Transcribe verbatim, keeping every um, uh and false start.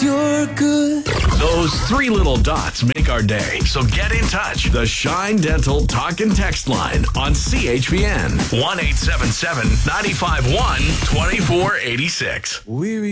you're good. Those three little dots make our day. So get in touch. The Shine Dental Talk and Text line on C H P N. one eight seven seven, nine five one, two four eight six. Weary